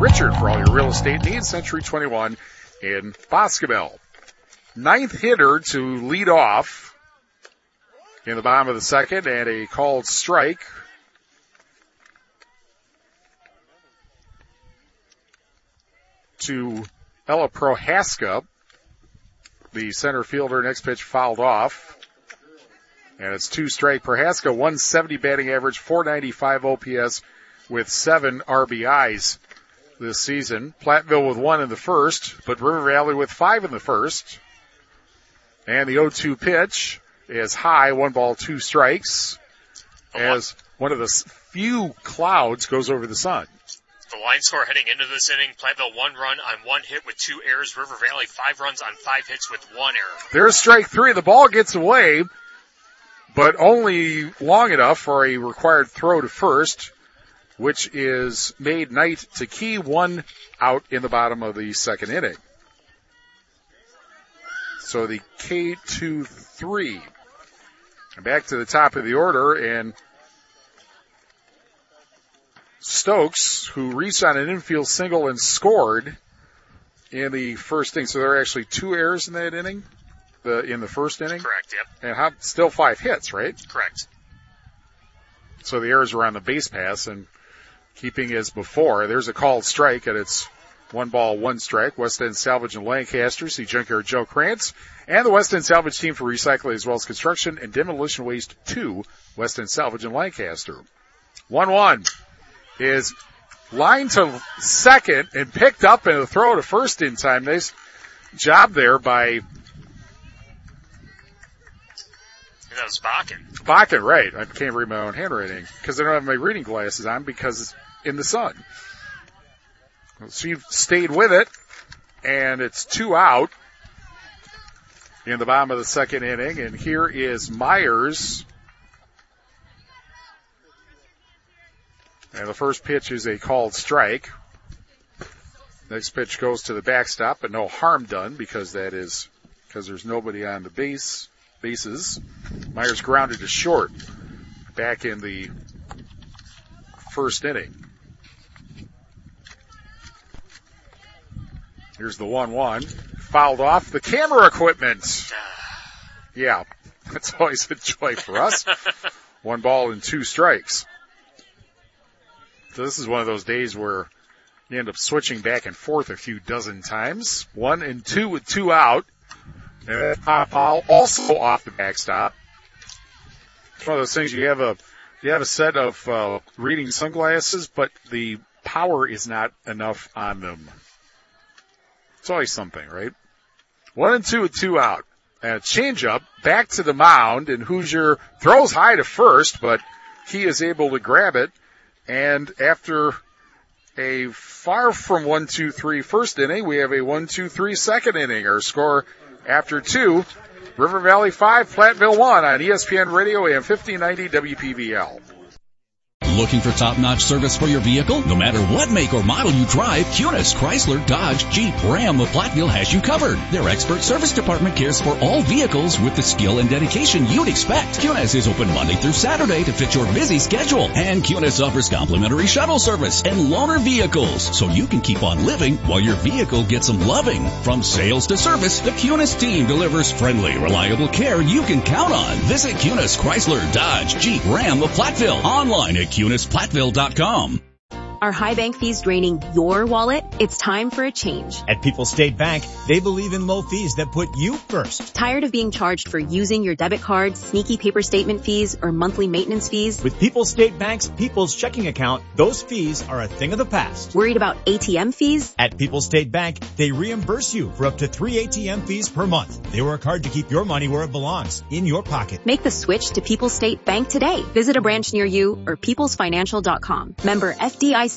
Richard for all your real estate needs. Century 21 in Boscobel. Ninth hitter to lead off in the bottom of the second, and a called strike. To Ella Prohaska, the center fielder. Next pitch fouled off. And it's 2 strike. Prohaska, 170 batting average, 495 OPS with 7 RBIs this season. Platteville with 1 in the first, but River Valley with 5 in the first. And the 0-2 pitch is high, 1 ball, 2 strikes, as one of the few clouds goes over the sun. The line score heading into this inning, Platteville 1 run on 1 hit with 2 errors. River Valley 5 runs on 5 hits with 1 error. There's strike 3. The ball gets away, but only long enough for a required throw to first, which is made Knight to key, 1 out in the bottom of the second inning. So the K2-3. Back to the top of the order, and Stokes, who reached on an infield single and scored in the first inning. So there are actually 2 errors in that inning, in the first inning? Correct, yep. And still 5 hits, right? Correct. So the errors were on the base pass, and keeping as before. There's a called strike, and it's 1 ball, 1 strike. West End Salvage and Lancaster, see Junkyard Joe Krantz, and the West End Salvage team for recycling as well as construction and demolition waste 2, West End Salvage and Lancaster. 1-1 is lined to second and picked up and a throw to first in time. Nice job there by... That was Bakken. Bakken, right. I can't read my own handwriting because I don't have my reading glasses on because it's in the sun. She stayed with it, and it's 2 out in the bottom of the second inning. And here is Myers. And the first pitch is a called strike. Next pitch goes to the backstop, but no harm done because there's nobody on the bases. Myers grounded to short back in the first inning. Here's the 1-1. Fouled off the camera equipment. Yeah, that's always a joy for us. 1 ball and 2 strikes. So this is one of those days where you end up switching back and forth a few dozen times. 1 and 2 with 2 out. And pop foul also off the backstop. It's one of those things you have a set of reading sunglasses, but the power is not enough on them. It's always something, right? 1 and 2 with 2 out. And a changeup back to the mound, and Hoosier throws high to first, but he is able to grab it. And after a far from 1-2-3 first inning, we have a 1-2-3 second inning. Our score after 2, River Valley 5, Platteville 1 on ESPN Radio AM 1590 WPVL. Looking for top-notch service for your vehicle? No matter what make or model you drive, Kunis, Chrysler, Dodge, Jeep, Ram of Platteville has you covered. Their expert service department cares for all vehicles with the skill and dedication you'd expect. Kunis is open Monday through Saturday to fit your busy schedule. And Kunis offers complimentary shuttle service and loaner vehicles, so you can keep on living while your vehicle gets some loving. From sales to service, the Kunis team delivers friendly, reliable care you can count on. Visit Kunis, Chrysler, Dodge, Jeep, Ram of Platteville. Online at KunisPlatteville.com. Are high bank fees draining your wallet? It's time for a change. At People's State Bank, they believe in low fees that put you first. Tired of being charged for using your debit card, sneaky paper statement fees, or monthly maintenance fees? With People's State Bank's People's Checking Account, those fees are a thing of the past. Worried about ATM fees? At People's State Bank, they reimburse you for up to 3 ATM fees per month. They work hard to keep your money where it belongs, in your pocket. Make the switch to People's State Bank today. Visit a branch near you or peoplesfinancial.com. Member FDIC.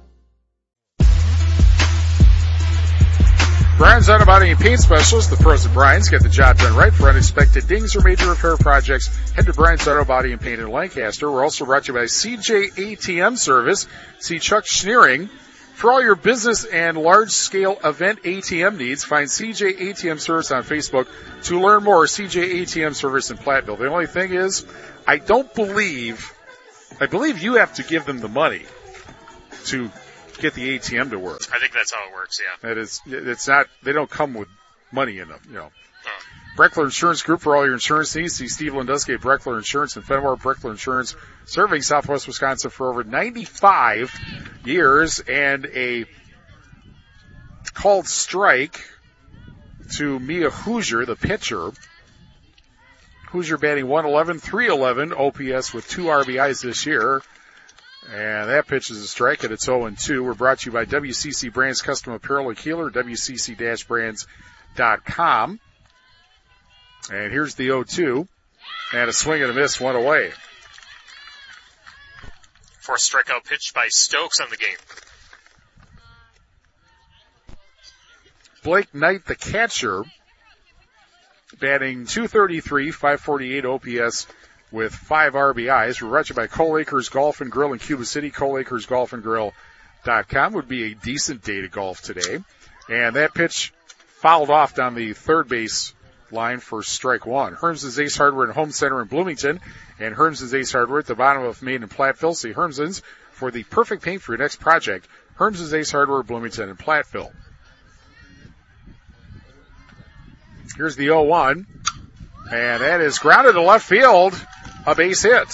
Brian's Auto Body and Paint Specialist, the pros at Brian's, get the job done right for unexpected dings or major repair projects. Head to Brian's Auto Body and Paint in Lancaster. We're also brought to you by CJ ATM Service. See Chuck Schneering. For all your business and large-scale event ATM needs, find CJ ATM Service on Facebook. To learn more, CJ ATM Service in Platteville. The only thing is, I believe you have to give them the money to get the ATM to work. I think that's how it works, yeah. It's not, they don't come with money in them, you know. Breckler Insurance Group for all your insurance needs. See Steve Landusky at Breckler Insurance in Fenimore. Breckler Insurance serving Southwest Wisconsin for over 95 years, and a called strike to Mia Hoosier, the pitcher. Hoosier batting 111, 311 OPS with 2 RBIs this year. And that pitch is a strike, and it's 0-2. We're brought to you by WCC Brands Custom Apparel and Keeler, WCC-Brands.com. And here's the 0-2. And a swing and a miss, one away. Fourth strikeout pitch by Stokes on the game. Blake Knight, the catcher, batting 233, 548 OPS with 5 RBIs. We're brought to you by Cole Acres Golf and Grill in Cuba City. ColeAcresGolfandGrill.com would be a decent day to golf today. And that pitch fouled off down the third base line for strike one. Hermson's Ace Hardware and Home Center in Bloomington, and Hermson's Ace Hardware at the bottom of Main and Platteville. See Hermson's for the perfect paint for your next project. Hermson's Ace Hardware, Bloomington and Platteville. Here's the 0-1, and that is grounded to left field, a base hit.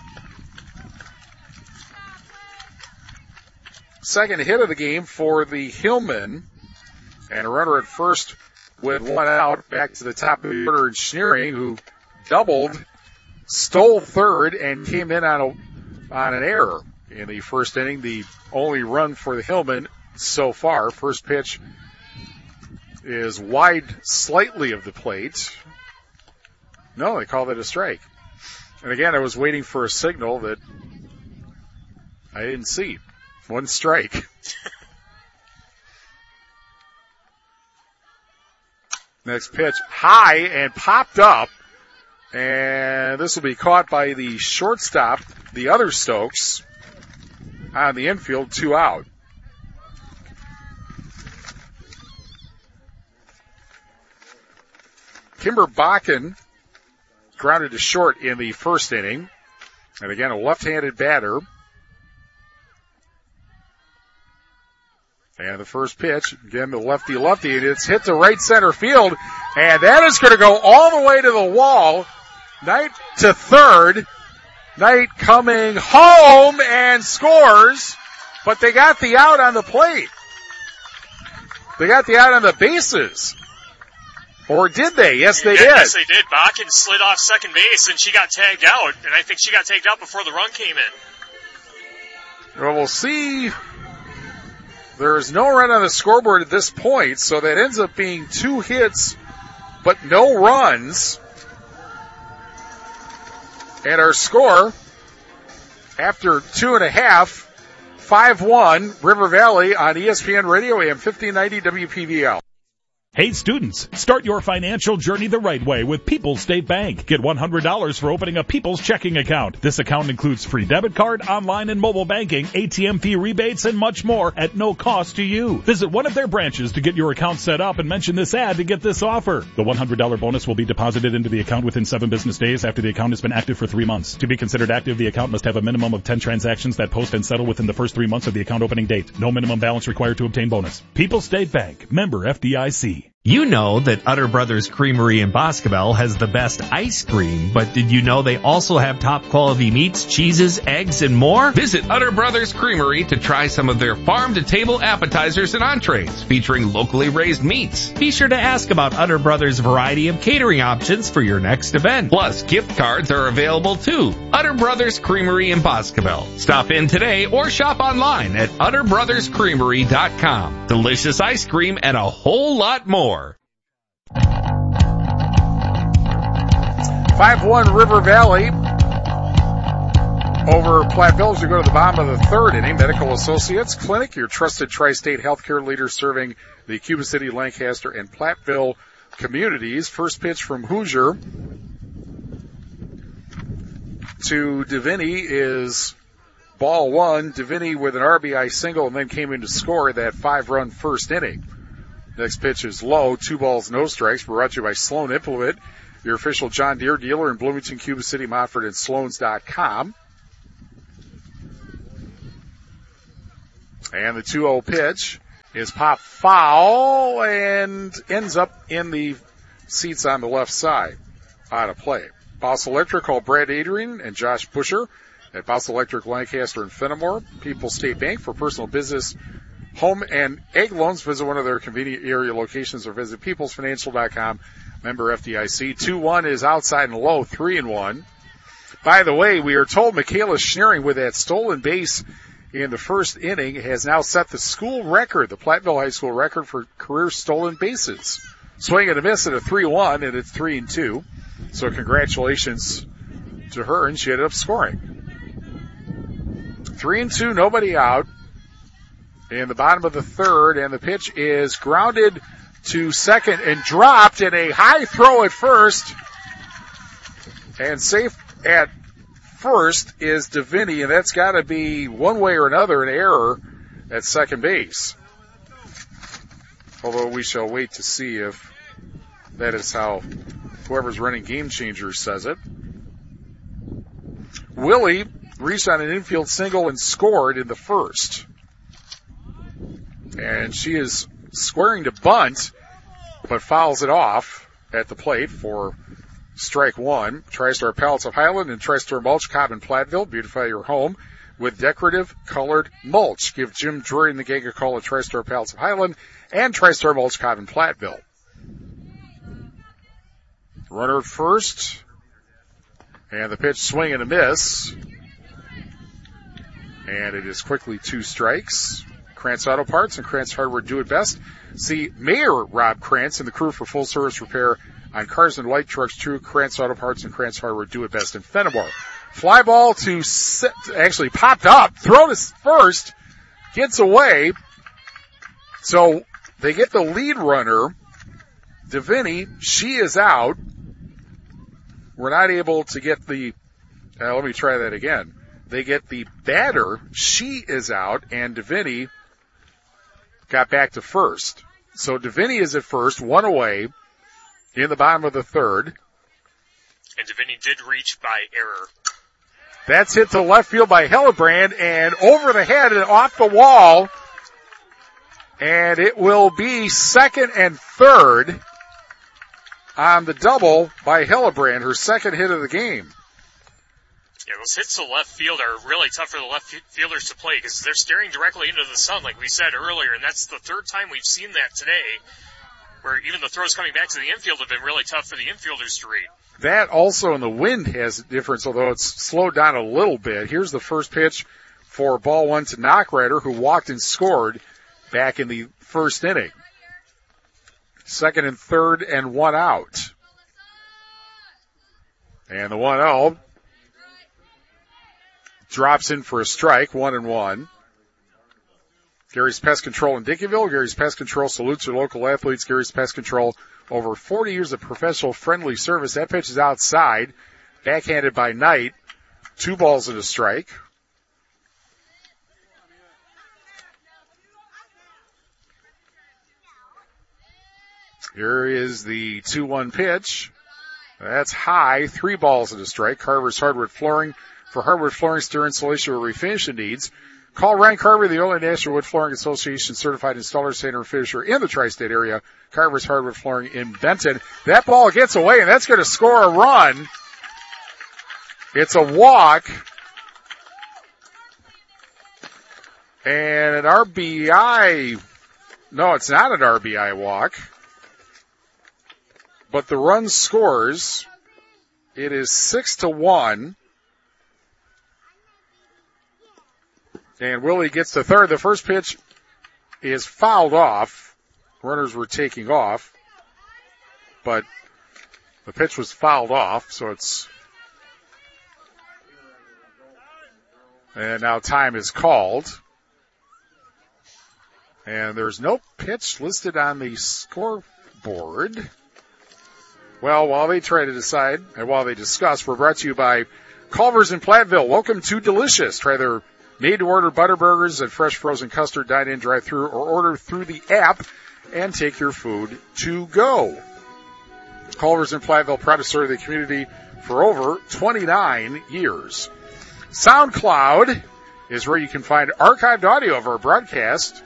Second hit of the game for the Hillmen, and a runner at first with one out, back to the top of the order in Schneering, who doubled, stole third, and came in on an error in the first inning. The only run for the Hillmen so far. First pitch is wide slightly of the plate. No, they called it a strike. And again, I was waiting for a signal that I didn't see. One strike. Next pitch, high and popped up. And this will be caught by the shortstop, the other Stokes, on the infield, 2 out. Kimber Bakken grounded to short in the first inning. And again, a left-handed batter. And the first pitch, again, the lefty-lefty, and it's hit to right center field. And that is going to go all the way to the wall. Knight to third. Knight coming home and scores. But they got the out on the plate. They got the out on the bases. Or did they? Yes, they did. Yes, they did. Bakken slid off second base, and she got tagged out. And I think she got tagged out before the run came in. Well, we'll see. There is no run on the scoreboard at this point, so that ends up being 2 hits, but no runs. And our score, after 2.5, 5-1, River Valley on ESPN Radio, AM 1590 WPVL. Hey students, start your financial journey the right way with People's State Bank. Get $100 for opening a People's checking account. This account includes free debit card, online and mobile banking, ATM fee rebates, and much more at no cost to you. Visit one of their branches to get your account set up and mention this ad to get this offer. The $100 bonus will be deposited into the account within 7 business days after the account has been active for 3 months. To be considered active, the account must have a minimum of 10 transactions that post and settle within the first 3 months of the account opening date. No minimum balance required to obtain bonus. People's State Bank, member FDIC. You know that Utter Brothers Creamery in Boscobel has the best ice cream, but did you know they also have top quality meats, cheeses, eggs, and more? Visit Utter Brothers Creamery to try some of their farm-to-table appetizers and entrees featuring locally raised meats. Be sure to ask about Utter Brothers' variety of catering options for your next event. Plus, gift cards are available too. Utter Brothers Creamery in Boscobel. Stop in today or shop online at utterbrotherscreamery.com. Delicious ice cream and a whole lot more. 5-1 River Valley over Platteville as we go to the bottom of the third inning. Medical Associates Clinic, your trusted tri-state healthcare leader serving the Cuba City, Lancaster, and Platteville communities. First pitch from Hoosier to Deviney is ball one. Deviney with an RBI single and then came in to score that 5-run first inning. Next pitch is low, 2 balls, no strikes. Brought to you by Sloan Implement, your official John Deere dealer in Bloomington, Cuba City, Montford, and Sloans.com. And the 2-0 pitch is popped foul and ends up in the seats on the left side. Out of play. Boss Electric called Brad Adrian and Josh Busher at Boss Electric Lancaster and Fenimore. People's State Bank for personal business, home and egg loans. Visit one of their convenient area locations or visit peoplesfinancial.com. Member FDIC. 2-1 is outside and low, 3-1. By the way, we are told Michaela Schneering with that stolen base in the first inning has now set the school record, the Platteville High School record for career stolen bases. Swing and a miss at a 3-1, and it's 3-2. So congratulations to her, and she ended up scoring. 3-2, nobody out. In the bottom of the third, and the pitch is grounded to second and dropped, and a high throw at first. And safe at first is Deviney, and that's got to be one way or another an error at second base. Although we shall wait to see if that is how whoever's running Game Changers says it. Willie reached on an infield single and scored in the first. And she is squaring to bunt, but fouls it off at the plate for strike one. TriStar Pallets of Highland and TriStar Mulch, Cobb and Platteville. Beautify your home with decorative colored mulch. Give Jim Drury and the gang a call at TriStar Pallets of Highland and TriStar Mulch, Cobb and Platteville. Runner at first. And the pitch, swing and a miss. And it is quickly 2 strikes. Krantz Auto Parts and Krantz Hardware do it best. See Mayor Rob Krantz and the crew for full service repair on cars and light trucks. True Krantz Auto Parts and Krantz Hardware do it best in Fenimore. Fly ball to actually popped up, thrown to first, gets away. So they get the lead runner, Deviney. She is out. We're not able to get the, let me try that again. They get the batter. She is out, and Deviney got back to first. So Deviney is at first, 1 away in the bottom of the third. And Deviney did reach by error. That's hit to left field by Hillebrand and over the head and off the wall. And it will be second and third on the double by Hillebrand, her second hit of the game. Yeah, those hits to left field are really tough for the left fielders to play because they're staring directly into the sun, like we said earlier, and that's the third time we've seen that today, where even the throws coming back to the infield have been really tough for the infielders to read. That also in the wind has a difference, although it's slowed down a little bit. Here's the first pitch for ball one to Knockrider, who walked and scored back in the first inning. Second and third and 1 out. And the 1-0 drops in for a strike, 1-1. Gary's Pest Control in Dickeyville. Gary's Pest Control salutes your local athletes. Gary's Pest Control, over 40 years of professional friendly service. That pitch is outside, backhanded by Knight. 2 balls and a strike. Here is the 2-1 pitch. That's high, 3 balls and a strike. Carver's Hardwood Flooring. For hardwood flooring, stair installation, or refinishing needs, call Ryan Carver, the only National Wood Flooring Association certified installer, sander, and finisher in the tri-state area. Carver's Hardwood Flooring in Benton. That ball gets away, and that's going to score a run. It's a walk. And an RBI. No, it's not an RBI walk. But the run scores. It is 6-1. And Willie gets to third. The first pitch is fouled off. Runners were taking off. But the pitch was fouled off, so it's... And now time is called. And there's no pitch listed on the scoreboard. Well, while they try to decide, and while they discuss, we're brought to you by Culver's in Platteville. Welcome to Delicious. Try their made-to-order butter burgers and fresh frozen custard, dine-in, drive-through, or order through the app and take your food to go. Culver's in Platteville, proud to serve the community for over 29 years. SoundCloud is where you can find archived audio of our broadcast.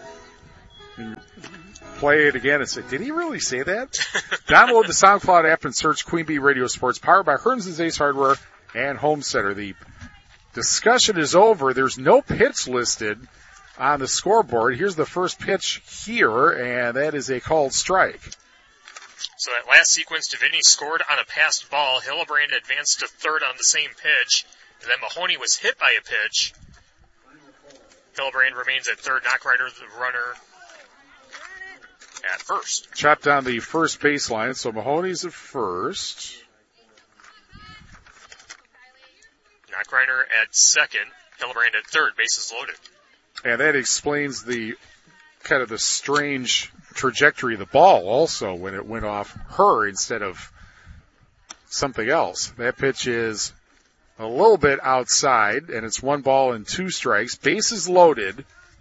Play it again and say, did he really say that? Download the SoundCloud app and search Queen Bee Radio Sports, powered by Hearns & Ace Hardware and Home Center. The discussion is over. There's no pitch listed on the scoreboard. Here's the first pitch here, and that is a called strike. So that last sequence, Davini scored on a passed ball. Hillebrand advanced to third on the same pitch, and then Mahoney was hit by a pitch. Hillebrand remains at third. Knockrider, the runner, at first. Chopped down the first baseline, so Mahoney's at first. Knockrider at second. Hillebrand at third. Bases loaded. And that explains the kind of the strange trajectory of the ball also when it went off her instead of something else. That pitch is a little bit outside, and it's 1 ball and 2 strikes. Bases loaded.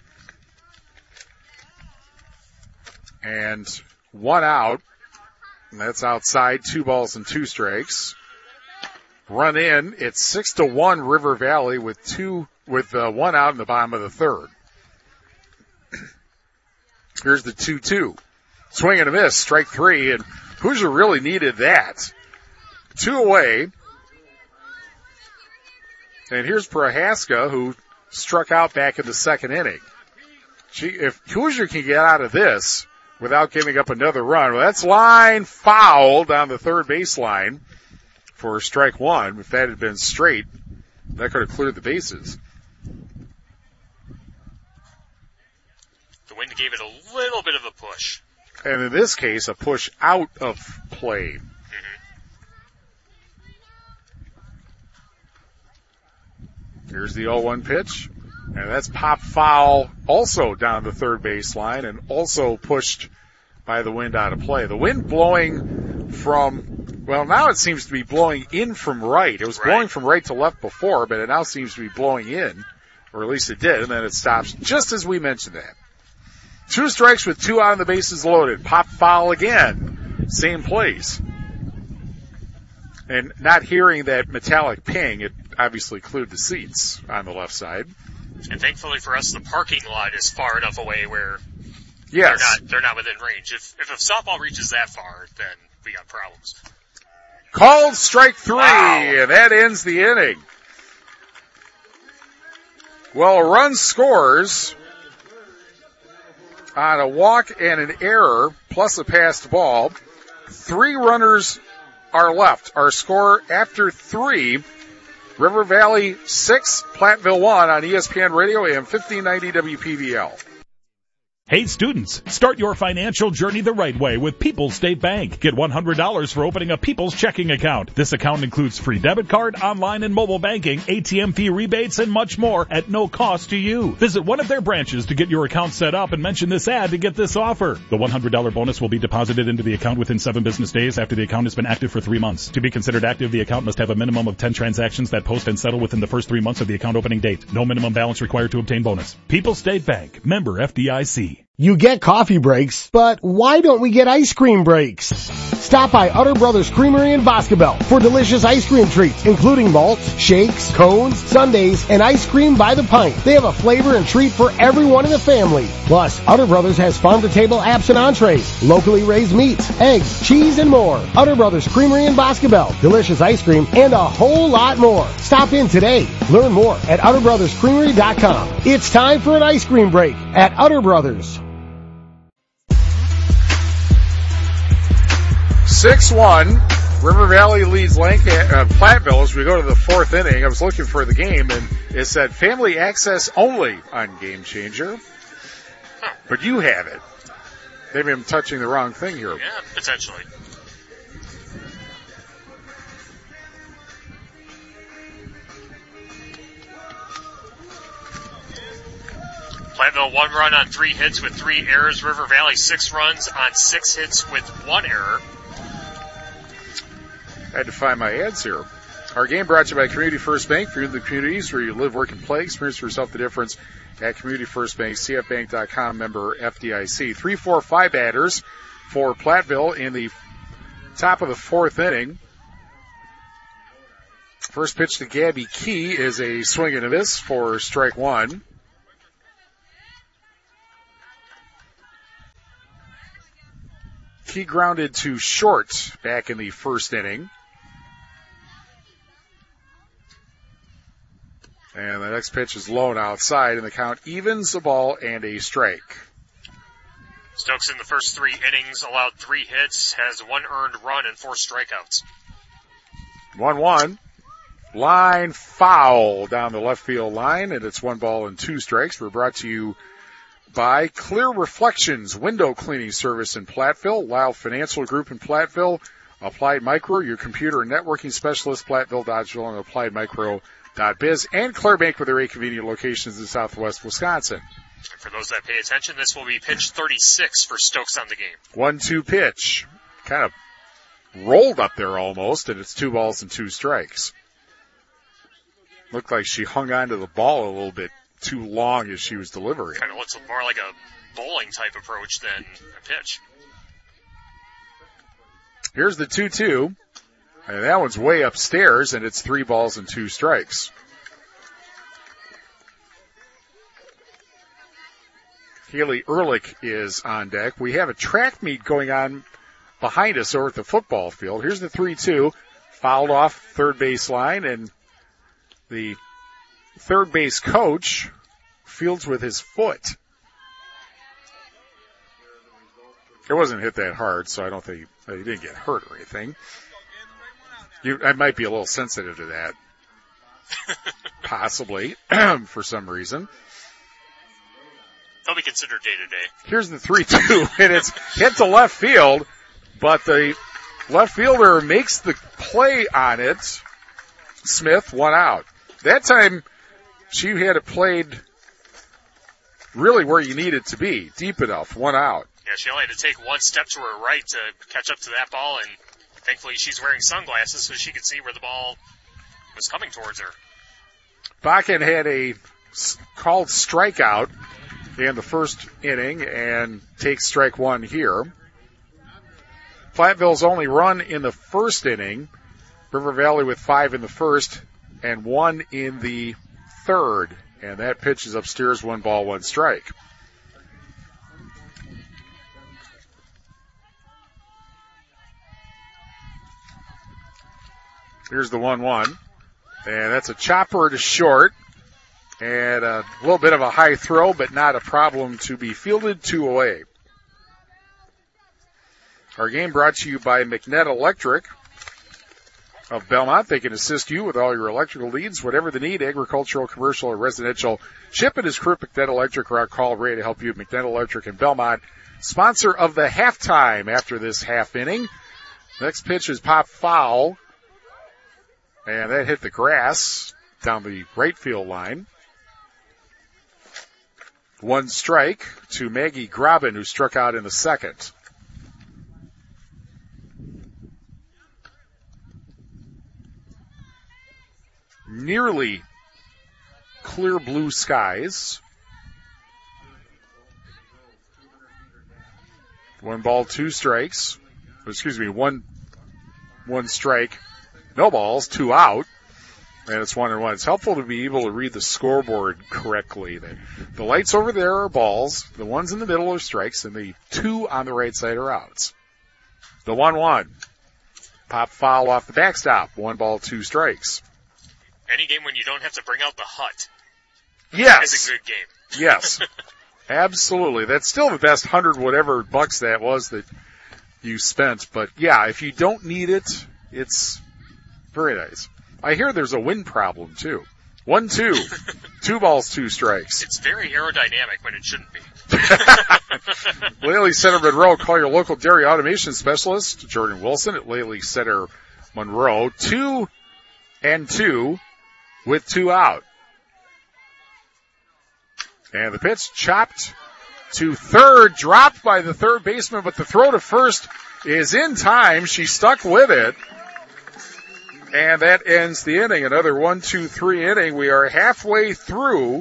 And 1 out. And that's outside. 2 balls and 2 strikes. Run in. It's 6-1 River Valley with 1 out in the bottom of the third. Here's the 2-2. Swing and a miss. Strike 3. And Hoosier really needed that. 2 away. And here's Prohaska, who struck out back in the second inning. If Hoosier can get out of this without giving up another run, well, that's line foul down the third baseline for strike 1. If that had been straight, that could have cleared the bases. The wind gave it a little bit of a push. And in this case, a push out of play. Here's the 0-1 pitch. And that's pop foul also down the third baseline and also pushed by the wind out of play. The wind blowing from, well, now it seems to be blowing in from right. It was blowing from right to left before, but it now seems to be blowing in, or at least it did, and then it stops just as we mentioned that. 2 strikes with 2 out on the bases loaded. Pop foul again. Same place. And not hearing that metallic ping, it obviously cleared the seats on the left side. And thankfully for us, the parking lot is far enough away where they're not within range. If a softball reaches that far, then we got problems. Called strike 3, and that ends the inning. Well, a run scores on a walk and an error, plus a passed ball. 3 runners are left. Our score after 3, River Valley 6, Platteville 1 on ESPN Radio AM 1590 WPVL. Hey students, start your financial journey the right way with People's State Bank. Get $100 for opening a People's checking account. This account includes free debit card, online and mobile banking, ATM fee rebates, and much more at no cost to you. Visit one of their branches to get your account set up and mention this ad to get this offer. The $100 bonus will be deposited into the account within 7 business days after the account has been active for 3 months. To be considered active, the account must have a minimum of 10 transactions that post and settle within the first 3 months of the account opening date. No minimum balance required to obtain bonus. People's State Bank, member FDIC. You get coffee breaks, but why don't we get ice cream breaks? Stop by Utter Brothers Creamery in Boscobel for delicious ice cream treats, including malts, shakes, cones, sundaes, and ice cream by the pint. They have a flavor and treat for everyone in the family. Plus, Utter Brothers has farm-to-table apps and entrees, locally raised meats, eggs, cheese, and more. Utter Brothers Creamery in Boscobel, delicious ice cream, and a whole lot more. Stop in today. Learn more at UtterBrothersCreamery.com. It's time for an ice cream break at Utter Brothers. 6-1, River Valley leads Platteville as we go to the 4th inning. I was looking for the game, and it said family access only on Game Changer. But you have it. Maybe I'm touching the wrong thing here. Yeah, potentially. Platteville 1 run on 3 hits with 3 errors. River Valley 6 runs on 6 hits with 1 error. I had to find my ads here. Our game brought to you by Community First Bank. For you in the communities where you live, work, and play, experience for yourself the difference at Community First Bank, CFBank.com, member FDIC. 3-4-5 batters for Platteville in the top of the 4th inning. First pitch to Gabby Key is a swing and a miss for strike one. Key grounded to short back in the first inning. And the next pitch is low and outside, and the count evens a ball and a strike. Stokes in the first 3 innings allowed 3 hits, has 1 earned run and 4 strikeouts. 1-1. Line foul down the left field line, and it's 1 ball and 2 strikes. We're brought to you by Clear Reflections Window Cleaning Service in Platteville, Lyle Financial Group in Platteville, Applied Micro, your computer and networking specialist, Platteville, Dodgeville, and AppliedMicro.biz, and Claire Bank with their 8 convenient locations in Southwest Wisconsin. And for those that pay attention, this will be pitch 36 for Stokes on the game. 1-2 pitch. Kind of rolled up there almost, and it's 2 balls and 2 strikes. Looked like she hung on to the ball a little bit too long as she was delivering. Kind of looks more like a bowling type approach than a pitch. Here's the 2-2. And that one's way upstairs, and it's 3 balls and 2 strikes. Haley Ehrlich is on deck. We have a track meet going on behind us over at the football field. Here's the 3-2. Fouled off third base line, and the third base coach fields with his foot. It wasn't hit that hard, so I don't think he didn't get hurt or anything. I might be a little sensitive to that. Possibly, for some reason. They'll be considered day to day. Here's the 3-2, and it's hit to left field, but the left fielder makes the play on it. Smith, 1 out. That time, she had it played really where you need it to be, deep enough, 1 out. Yeah, she only had to take 1 step to her right to catch up to that ball, and thankfully she's wearing sunglasses so she could see where the ball was coming towards her. Bakken had a called strikeout in the first inning and takes strike 1 here. Platteville's only run in the first inning. River Valley with 5 in the first and 1 in the third. And that pitch is upstairs, 1 ball, 1 strike. Here's the 1-1. And that's a chopper to short. And a little bit of a high throw, but not a problem to be fielded 2 away. Our game brought to you by McNett Electric of Belmont. They can assist you with all your electrical needs, whatever the need, agricultural, commercial, or residential. Chip and his crew at McNett Electric are on call, ready to help you. McNett Electric in Belmont, sponsor of the halftime after this half inning. Next pitch is pop foul. And that hit the grass down the right field line. 1 strike to Maggie Grobin, who struck out in the second. Nearly clear blue skies. 1 ball, 2 strikes. Excuse me, one strike. No balls, 2 out. And it's 1-1. It's helpful to be able to read the scoreboard correctly. The lights over there are balls. The ones in the middle are strikes, and the 2 on the right side are outs. The 1-1. Pop foul off the backstop. 1 ball, 2 strikes. Any game when you don't have to bring out the hut. Yes. Is a good game. Yes. Absolutely. That's still the best $100 whatever bucks that was that you spent. But yeah, if you don't need it, it's very nice. I hear there's a wind problem too. 1-2. 2 balls, 2 strikes. It's very aerodynamic when it shouldn't be. Laley Center Monroe. Call your local dairy automation specialist, Jordan Wilson, at Laley Center Monroe. 2-2 with 2 out. And the pitch chopped to third, dropped by the third baseman, but the throw to first is in time. She stuck with it. And that ends the inning. Another 1-2-3 inning. We are halfway through.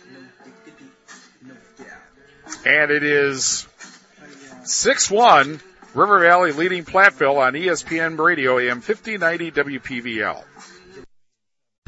And it is 6-1. River Valley leading Platteville on ESPN Radio, AM 1590 WPVL.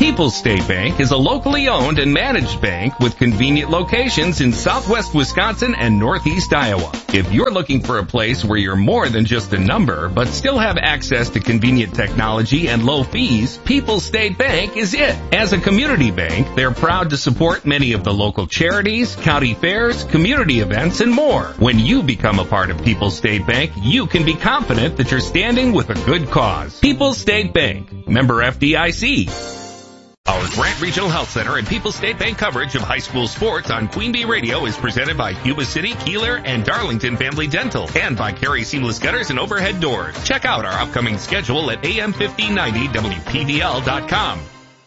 People's State Bank is a locally owned and managed bank with convenient locations in southwest Wisconsin and northeast Iowa. If you're looking for a place where you're more than just a number, but still have access to convenient technology and low fees, People's State Bank is it. As a community bank, they're proud to support many of the local charities, county fairs, community events, and more. When you become a part of People's State Bank, you can be confident that you're standing with a good cause. People's State Bank, member FDIC. Our Grant Regional Health Center and People's State Bank coverage of high school sports on Queen Bee Radio is presented by Cuba City, Keeler, and Darlington Family Dental, and by Carey Seamless Gutters and Overhead Doors. Check out our upcoming schedule at am1590wpdl.com.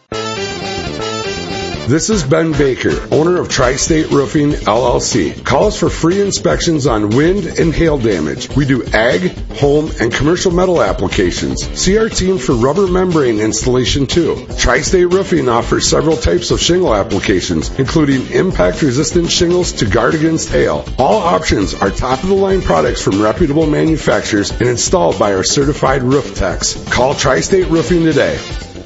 This is Ben Baker, owner of Tri-State Roofing, LLC. Call us for free inspections on wind and hail damage. We do ag, home, and commercial metal applications. See our team for rubber membrane installation too. Tri-State Roofing offers several types of shingle applications, including impact-resistant shingles to guard against hail. All options are top-of-the-line products from reputable manufacturers and installed by our certified roof techs. Call Tri-State Roofing today.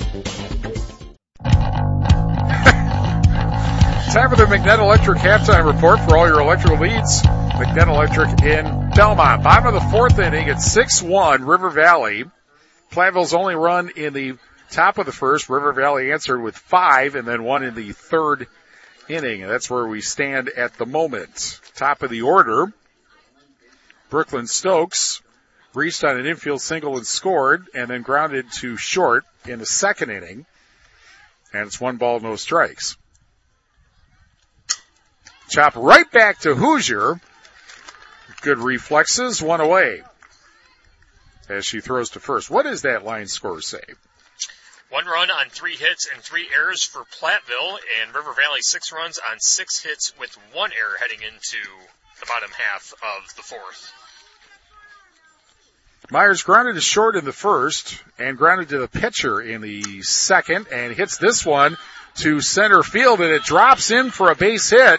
Time for the McNett Electric halftime report for all your electrical needs. McNett Electric in Belmont. Bottom of the fourth inning, it's 6-1 River Valley. Platteville's only run in the top of the first. River Valley answered with 5 and then 1 in the third inning. And that's where we stand at the moment. Top of the order, Brooklyn Stokes reached on an infield single and scored, and then grounded to short in the second inning. And it's 1 ball, no strikes. Chop right back to Hoosier. Good reflexes, 1 away as she throws to first. What does that line score say? 1 run on 3 hits and 3 errors for Platteville, and River Valley 6 runs on 6 hits with 1 error heading into the bottom half of the fourth. Myers grounded to short in the first and grounded to the pitcher in the second and hits this one to center field, and it drops in for a base hit.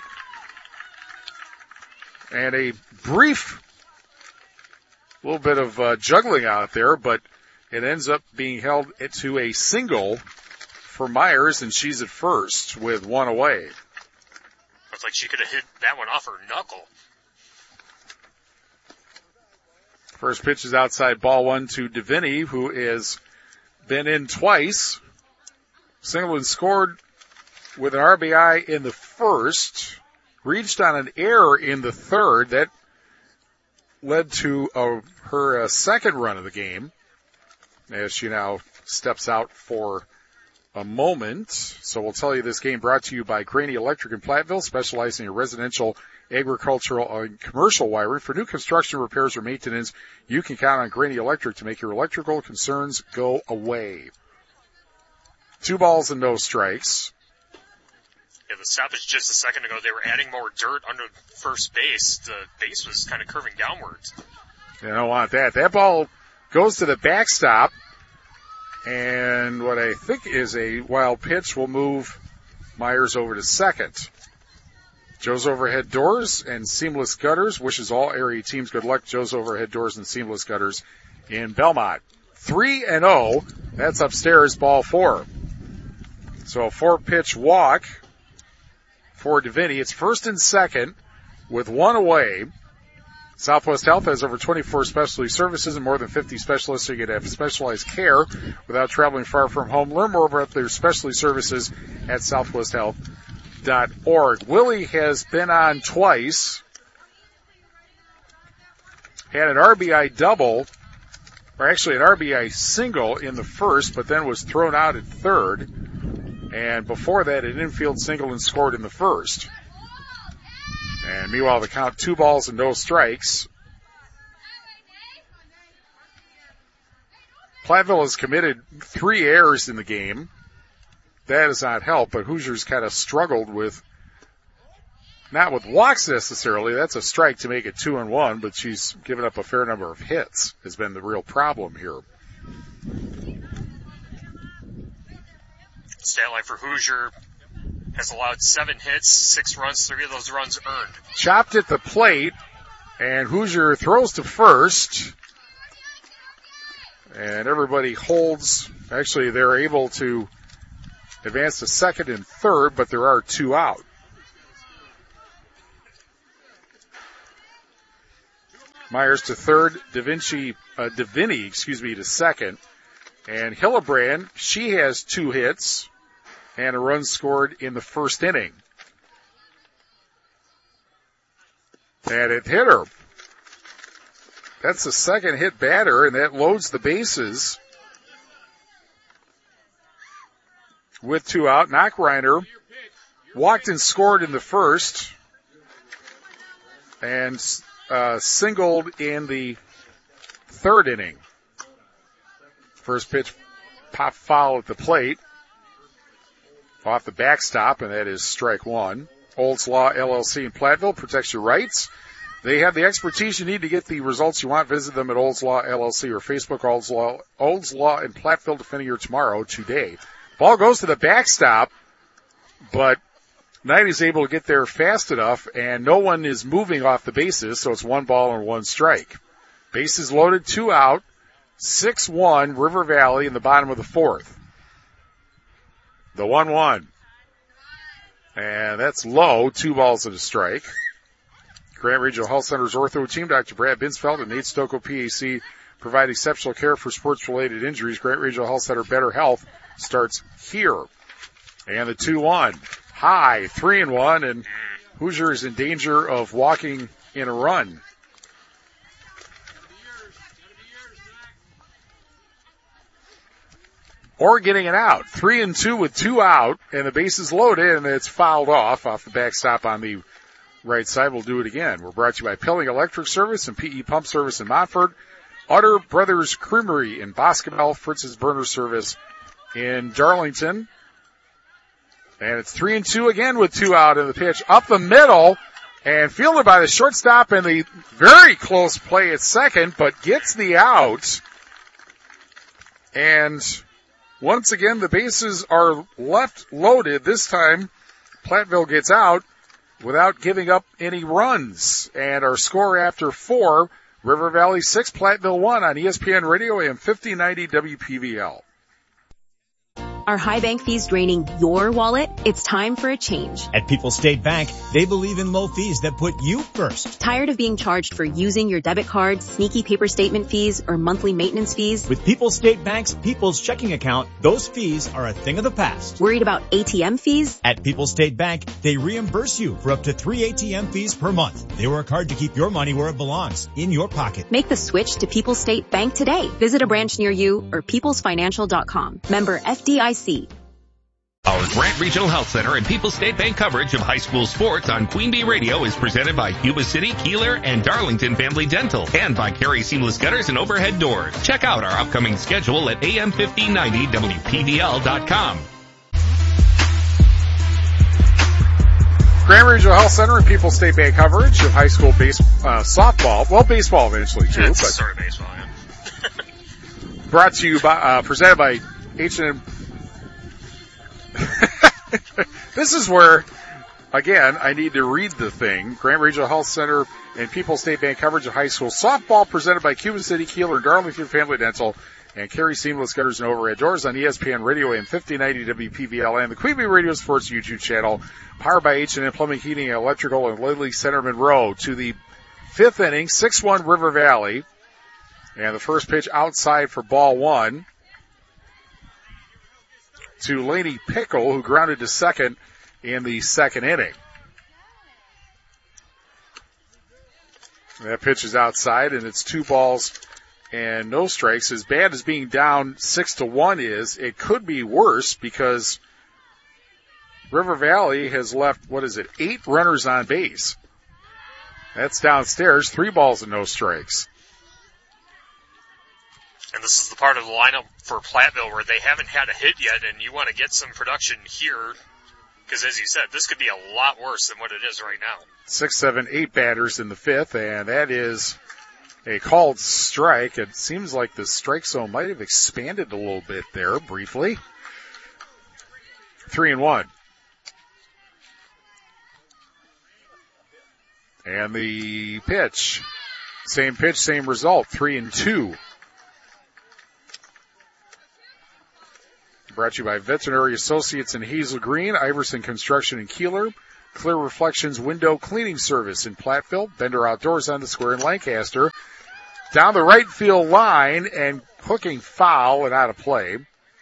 And a brief little bit of juggling out there, but it ends up being held to a single for Myers, and she's at first with 1 away. Looks like she could have hit that one off her knuckle. First pitch is outside, ball 1 to Deviney, who has been in twice. Single and scored with an RBI in the first. Reached on an error in the third. That led to her second run of the game as she now steps out for a moment. So we'll tell you this game brought to you by Graney Electric in Platteville, specializing in residential, agricultural, and commercial wiring. For new construction, repairs, or maintenance, you can count on Graney Electric to make your electrical concerns go away. 2 balls and no strikes. Yeah, the stoppage just a second ago, they were adding more dirt under first base. The base was kind of curving downwards. You don't want that. That ball goes to the backstop, and what I think is a wild pitch will move Myers over to second. Joe's Overhead Doors and Seamless Gutters wishes all area teams good luck. Joe's Overhead Doors and Seamless Gutters in Belmont. 3-0. That's upstairs, ball 4. So a 4-pitch walk for Deviney. It's first and second with 1 away. Southwest Health has over 24 specialty services and more than 50 specialists, so you can have specialized care without traveling far from home. Learn more about their specialty services at southwesthealth.org. Willie has been on twice. Had an RBI double, or actually an RBI single in the first, but then was thrown out at third. And before that, an infield single and scored in the first. And meanwhile, the count 2 balls and no strikes. Platteville has committed 3 errors in the game. That has not helped, but Hoosiers kind of struggled with, not with walks necessarily. That's a strike to make it 2-1, but she's given up a fair number of hits, has been the real problem here. Stat line for Hoosier has allowed 7 hits, 6 runs, 3 of those runs earned. Chopped at the plate, and Hoosier throws to first. And everybody holds. Actually, they're able to advanced to second and third, but there are 2 out. Myers to third, Deviney, to second. And Hillebrand, she has 2 hits and a run scored in the first inning. And it hit her. That's the second hit batter, and that loads the bases. With 2 out, Knockreiner walked and scored in the first. And singled in the third inning. First pitch, pop foul at the plate. Off the backstop, and that is strike 1. Olds Law LLC in Platteville protects your rights. They have the expertise you need to get the results you want. Visit them at Olds Law LLC or Facebook, Olds Law in Platteville, defending your tomorrow today. Ball goes to the backstop, but Knight is able to get there fast enough, and no one is moving off the bases, so it's 1 ball and 1 strike. Bases loaded, 2 out, 6-1 River Valley in the bottom of the 4th. The 1-1. And that's low, 2 balls and a strike. Grant Regional Health Center's ortho team, Dr. Brad Binsfeld and Nate Stocco, PAC, provide exceptional care for sports-related injuries. Grant Regional Health Center, better health starts here. And the 2-1. High, 3-1, and Hoosier is in danger of walking in a run. Or getting it out. 3-2 with 2 out, and the bases loaded, and it's fouled off the backstop on the right side. We'll do it again. We're brought to you by Pilling Electric Service and PE Pump Service in Montfort, Utter Brothers Creamery in Boscobel, Fritz's Burner Service in Darlington. And it's 3-2 again with 2 out in the pitch. Up the middle and fielded by the shortstop in the very close play at second, but gets the out. And once again, the bases are left loaded. This time, Platteville gets out without giving up any runs. And our score after 4, River Valley 6, Platteville 1 on ESPN Radio AM 1590 WPVL. Are high bank fees draining your wallet? It's time for a change. At People's State Bank, they believe in low fees that put you first. Tired of being charged for using your debit card, sneaky paper statement fees, or monthly maintenance fees? With People's State Bank's People's Checking Account, those fees are a thing of the past. Worried about ATM fees? At People's State Bank, they reimburse you for up to 3 ATM fees per month. They work hard to keep your money where it belongs, in your pocket. Make the switch to People's State Bank today. Visit a branch near you or peoplesfinancial.com. Member FDIC. Our Grant Regional Health Center and People's State Bank coverage of high school sports on Queen Bee Radio is presented by Yuba City, Keeler, and Darlington Family Dental, and by Carey Seamless Gutters and Overhead Doors. Check out our upcoming schedule at am1590wpvl.com. Grant Regional Health Center and People's State Bank coverage of high school softball. Well, baseball eventually too. But sort of baseball, yeah. Brought to you by, presented by H&M. This is where, again, I need to read the thing. Grant Regional Health Center and People's State Bank coverage of high school softball presented by Cuba City, Keeler, and Darlington Family Dental, and Carey Seamless Gutters and Overhead Doors on ESPN Radio AM 1590 WPVL and the Queen Bee Radio Sports YouTube channel, powered by H&M Plumbing, Heating, and Electrical in Lindley Center, Monroe. To the 5th inning, 6-1 River Valley, and the first pitch outside for ball 1. To Laney Pickle, who grounded to second in the second inning. That pitch is outside, and it's 2 balls and no strikes. As bad as being down 6-1 is, it could be worse because River Valley has left, 8 runners on base. That's downstairs, 3 balls and no strikes. And this is the part of the lineup for Platteville where they haven't had a hit yet, and you want to get some production here. Because as you said, this could be a lot worse than what it is right now. 6, 7, 8 batters in the 5th, and that is a called strike. It seems like the strike zone might have expanded a little bit there briefly. 3-1. And the pitch. Same pitch, same result. 3-2. Brought to you by Veterinary Associates in Hazel Green, Iverson Construction in Keeler, Clear Reflections Window Cleaning Service in Platteville, Bender Outdoors on the Square in Lancaster. Down the right field line and hooking foul and out of play.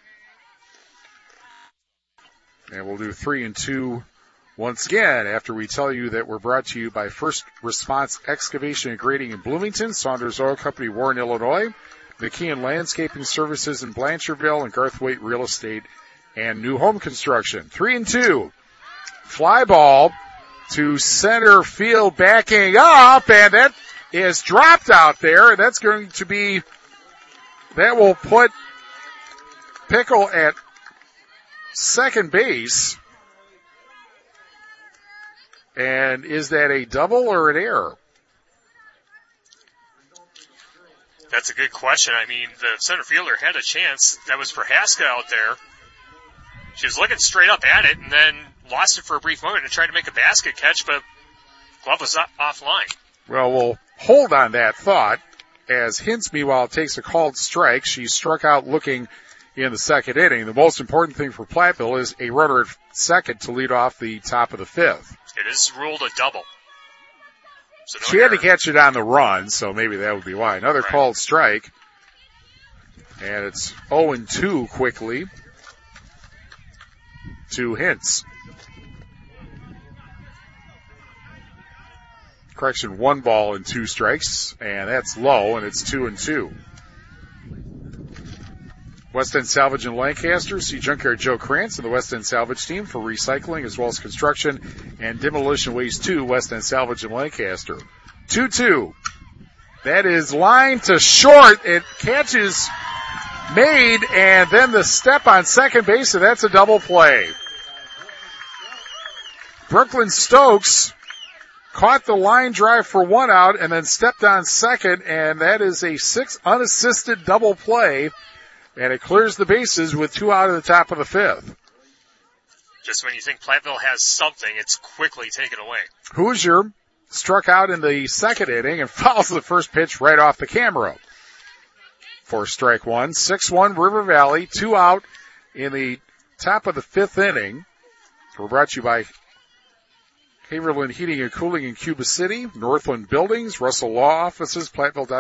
And we'll do 3 and 2 once again after we tell you that we're brought to you by First Response Excavation and Grading in Bloomington, Saunders Oil Company, Warren, Illinois, McKeon Landscaping Services in Blanchardville, and Garthwaite Real Estate and New Home Construction. 3 and 2. Fly ball to center field, backing up, and that is dropped out there. That's going to be, that will put Pickle at second base. And is that a double or an error? That's a good question. I mean, the center fielder had a chance. That was Prohaska out there. She was looking straight up at it and then lost it for a brief moment and tried to make a basket catch, but glove was offline. Well, we'll hold on that thought as Hintz, meanwhile, takes a called strike. She struck out looking in the second inning. The most important thing for Platteville is a runner at second to lead off the top of the fifth. It is ruled a double. So no she error. had to catch it on the run, so maybe that would be why. Another right. Called strike. And it's 0-2 quickly to Hintz. Correction, 1 ball and 2 strikes, and that's low, and it's 2-2. West End Salvage in Lancaster. See Junkyard Joe Krantz and the West End Salvage team for recycling as well as construction and demolition waste too. West End Salvage in Lancaster. 2-2. That is line to short. It catches made, and then the step on second base, and that's a double play. Brooklyn Stokes caught the line drive for 1 out and then stepped on second, and that is a 6 unassisted double play. And it clears the bases with 2 out of the top of the fifth. Just when you think Platteville has something, it's quickly taken away. Hoosier struck out in the second inning and fouls the first pitch right off the camera for strike 1. 6-1 River Valley, 2 out in the top of the fifth inning. We're brought to you by Haverland Heating and Cooling in Cuba City, Northland Buildings, Russell Law Offices, Platteville.com.